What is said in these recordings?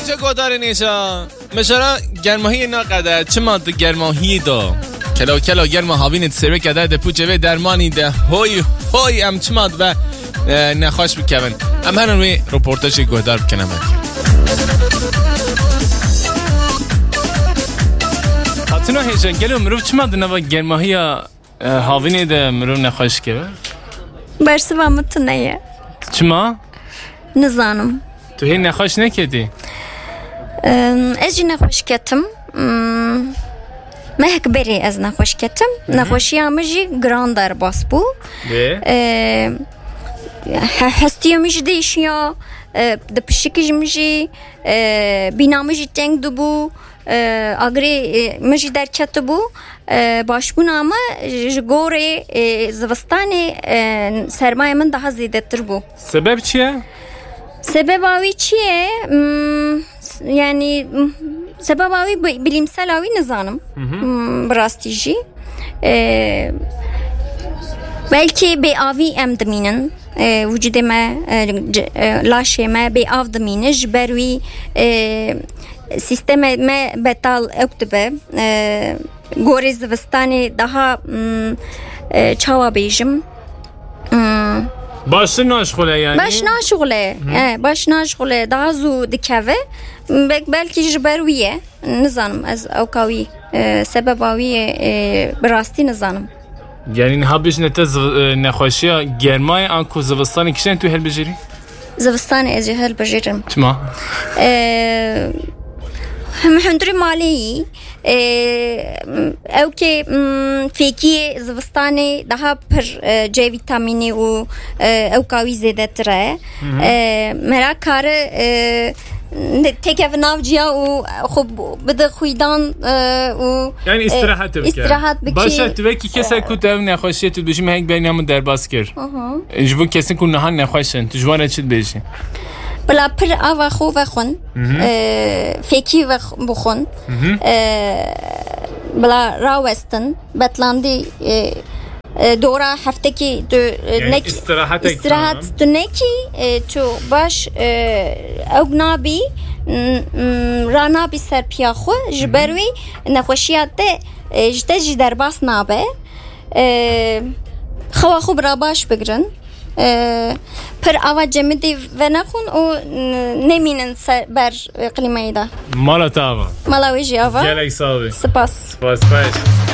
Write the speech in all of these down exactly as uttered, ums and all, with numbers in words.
چه گودار نیشا مشارا گرماهی ناقده چه ماده گرماهی دا کلا کلا گرما هاوینت سروی کده ده پوچه و درمانی ده هوی هوی ام چه ماده و نخواش بکن ام هنون روی روپورتاش گودار بکنم حتنو هیچن گلو مروف چه ماده نوا گرماهی هاوینی ده مروف نخواش که برسه و متنیه چه ما؟ نزانم تو هی نخواش نکدی؟ ازی نخواش کتم مهک بری از نخواش کتم نخواشی همجی گران در باس بو هستی همجی دیشیا ده پشکش مجی بینامجی تنگ دو بو اگری مجی در کت بو باش بو نامه جگوری زوستانی سرمایه من ده زیده تر بو سبب چیه؟ سبب آوی چیه؟ yani sebep avi bilimsel avi nizanım brastici ee, belki be avi emdminin e, vücudeme e, laşeme be avdminin jberwi e, sisteme me betal ektube e, goriz vestani daha e, çava bejim باش ناشغله yani باش ناشغله باش ناشغله daha zu dikeve belki jberwiye nizanım az avkavi sebep avi براستی nizanım yani habiş nete نخوشیا گرمای آنکو زوستانی کشن تو هل بجری زوستانی از هل بجرم تما هم هندری مالی او که فیکی زوستانی daha پر C vitamini و او کاوی زیاده تره merak kare tek ev navciya و خب بده خویدان و yani istirahat bike istirahat bike باشه تو کی کسی کو تو نخوشی تو بشیم هنگ بینامون در باز کر جبو کسی کو نه نخوشن تو جوان چت بشی بلا پر آوا خو بخون فیکی بخون بلا راوستن بتلاندی دورا هفته کی تو نک استراحت استراحت تو نکی تو باش اغنابی رانا بی سر پیاخو جبروی نخوشیات ده جده جی در باس نابه خوا خوب را باش بگرن پر آوا جمدی و نخون و نمینن بر قلیمه ده مالا تاوا مالا ویجی آوا گلک ساوی سپاس سپاس باش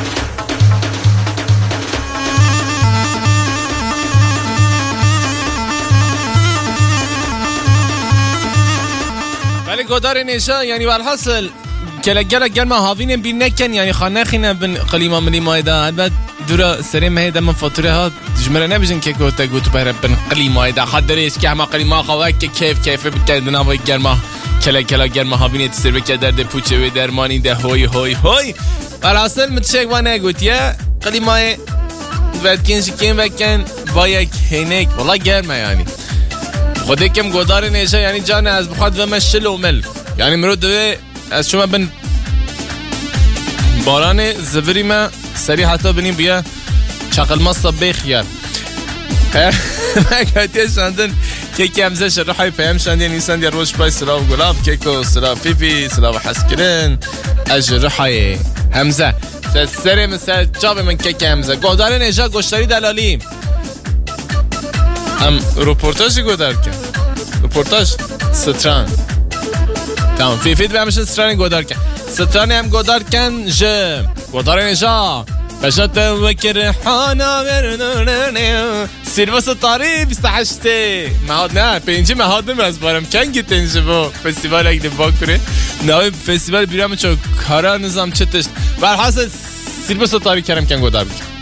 ولی گودار نیشا یعنی والحاصل کلا گلا گرما هاوینم بین نکن یعنی خانه خینه بن قلیما ملی مایدا البته دورا سری مهدا من فاتوره ها جمره نبیشن که گوته گوت بهره بن قلیما دا خدریش که همه قلیما خوا که کیف کیف بکردن و گرما کلا کلا گرما هاوینه تسر که درد پوچه و درمانی ده هوی هوی هوی والحاصل متشک و نگوتیه قلیما ودکنش کیم وکن با یک هینک والله گرما یعنی خودی کم گودار نیشه یعنی جان از بخواد و مشل و مل یعنی مرو دوی از شما بن باران زوری ما سری حتی بنیم بیا چاقل ماستا بخیر مگه شاندن که کمزه شرحای پیم شاندن نیستن یا روش پای سلا و گلاب کیکو سلا فیفی سلا و حسکرین از جرحای همزه سری مثل جاب من که کمزه گودار نیشه گشتاری دلالی ام روپورتاجی گودار کن روپورتاج ستران تمام فیفید به همشه سترانی گودار کن سترانی هم گودار کن جه گودار نیجا بشت وکر حانا برنونه سیلواس تاری بیست هشته مهاد نه پینجی مهاد نمی از بارم کنگی تنجه با فستیوال اگه با کنه نه فستیوال بیرم چو کارا نظام چتشت برحاصل سیلواس تاری کرم کن گودار بکن